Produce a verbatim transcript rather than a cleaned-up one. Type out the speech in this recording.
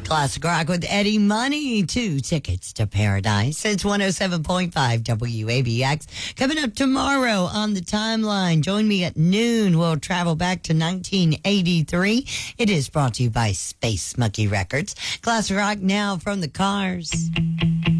Classic Rock with Eddie Money. Two tickets to paradise. It's one oh seven point five W A B X. Coming up tomorrow on the timeline. Join me at noon. We'll travel back to nineteen eighty-three. It is brought to you by Space Monkey Records. Classic Rock now from the Cars.